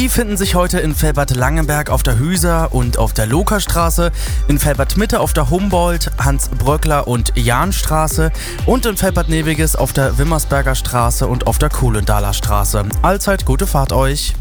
Die finden sich heute in Velbert-Langenberg auf der Hüser und auf der Lokerstraße, in Velbert-Mitte auf der Humboldt-, Hans-Bröckler- und Jahnstraße und in Velbert-Neviges auf der Wimmersberger Straße und auf der Kuhlendaler Straße. Allzeit gute Fahrt euch!